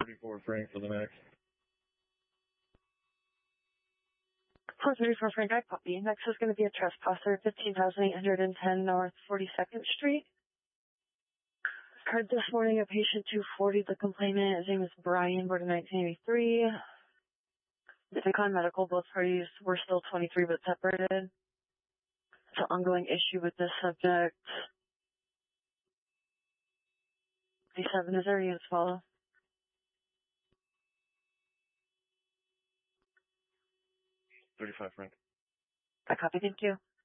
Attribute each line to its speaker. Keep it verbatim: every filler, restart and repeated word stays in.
Speaker 1: thirty-four Frank for the next.
Speaker 2: four thirty-four Frank, I copy. Next is going to be a trespasser, fifteen thousand eight hundred ten North forty-second Street. Heard this morning a patient two forty, the complainant. His name is Brian, born in nineteen eighty-three. Vicon Medical, both parties were still twenty-three but separated. It's an ongoing issue with this subject. D seven, is there units follow?
Speaker 1: thirty-five Frank.
Speaker 2: I copy, thank you.